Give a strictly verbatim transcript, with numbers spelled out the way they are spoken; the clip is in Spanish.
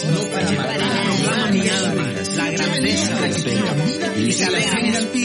no para matar, proclama mi alma la grandeza de tu nombre, y se alejan